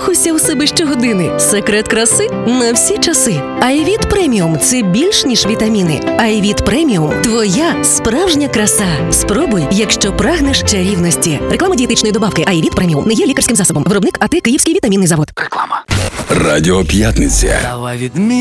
закохуйся у себе щогодини. Секрет краси на всі часи. Айвіт Преміум – це більш ніж вітаміни. Айвіт Преміум – твоя справжня краса. Спробуй, якщо прагнеш чарівності. Реклама дієтичної добавки Айвіт Преміум не є лікарським засобом. Виробник АТ Київський вітамінний завод. Реклама. Радіо П'ятниця. Давай відмінимо.